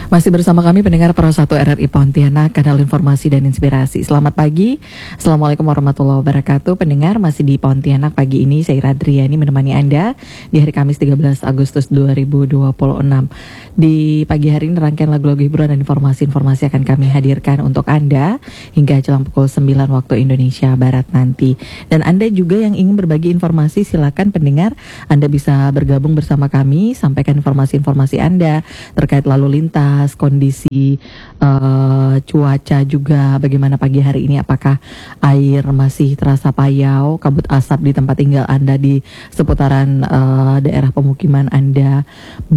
Masih bersama kami pendengar Pro 1 RRI Pontianak, kanal informasi dan inspirasi. Selamat pagi, Assalamualaikum warahmatullahi wabarakatuh. Pendengar masih di Pontianak pagi ini, saya Radriani menemani Anda di hari Kamis 13 Agustus 2026. Di pagi hari ini rangkaian lagu-lagu hiburan dan informasi-informasi akan kami hadirkan untuk Anda hingga jelang pukul 9 waktu Indonesia Barat nanti. Dan Anda juga yang ingin berbagi informasi, silakan pendengar, Anda bisa bergabung bersama kami, sampaikan informasi-informasi Anda terkait lalu lintas, kondisi cuaca juga bagaimana pagi hari ini, apakah air masih terasa payau, kabut asap di tempat tinggal Anda di seputaran daerah pemukiman Anda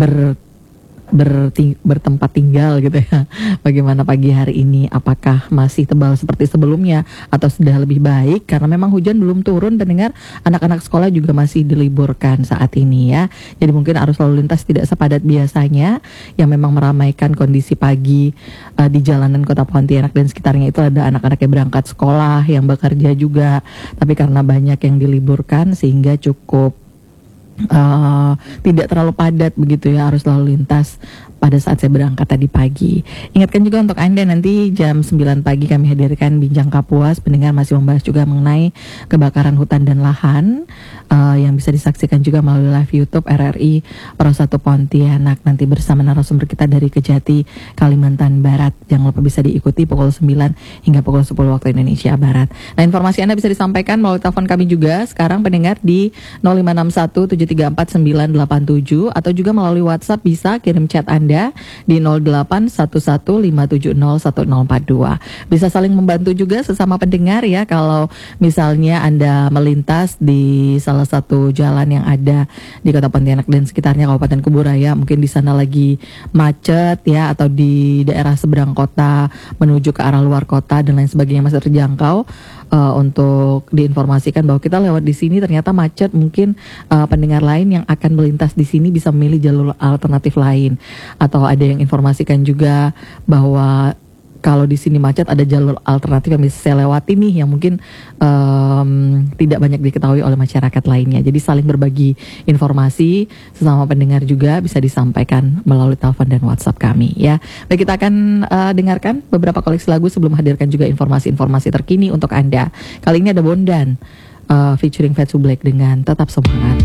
bertempat tinggal gitu ya. Bagaimana pagi hari ini, apakah masih tebal seperti sebelumnya atau sudah lebih baik, karena memang hujan belum turun pendengar, anak-anak sekolah juga masih diliburkan saat ini ya. Jadi mungkin arus lalu lintas tidak sepadat biasanya yang memang meramaikan kondisi pagi di jalanan Kota Pontianak dan sekitarnya. Itu ada anak-anak yang berangkat sekolah, yang bekerja juga, tapi karena banyak yang diliburkan sehingga cukup tidak terlalu padat begitu ya arus lalu lintas pada saat saya berangkat tadi pagi. Ingatkan juga untuk Anda, nanti jam 9 pagi kami hadirkan Bincang Kapuas. Pendengar masih membahas juga mengenai kebakaran hutan dan lahan yang bisa disaksikan juga melalui live YouTube RRI Pro 1 Pontianak, nanti bersama narasumber kita dari Kejati, Kalimantan Barat. Jangan lupa bisa diikuti pukul 9 hingga pukul 10 waktu Indonesia Barat. Nah, informasi Anda bisa disampaikan melalui telepon kami juga sekarang pendengar di 0561 734 987 atau juga melalui WhatsApp bisa kirim chat Anda di 0811 570 1042. Bisa saling membantu juga sesama pendengar ya, kalau misalnya Anda melintas di salah satu jalan yang ada di Kota Pontianak dan sekitarnya, Kabupaten Kuburaya, mungkin di sana lagi macet ya, atau di daerah seberang kota menuju ke arah luar kota dan lain sebagainya masih terjangkau, untuk diinformasikan bahwa kita lewat di sini ternyata macet. Mungkin pendengar lain yang akan melintas di sini bisa memilih jalur alternatif lain, atau ada yang informasikan juga bahwa kalau di sini macet ada jalur alternatif yang bisa saya lewati nih, yang mungkin tidak banyak diketahui oleh masyarakat lainnya. Jadi saling berbagi informasi sesama pendengar juga bisa disampaikan melalui telepon dan WhatsApp kami ya. Baik, kita akan dengarkan beberapa koleksi lagu sebelum hadirkan juga informasi-informasi terkini untuk Anda. Kali ini ada Bondan featuring Fatsu Black dengan Tetap Semangat.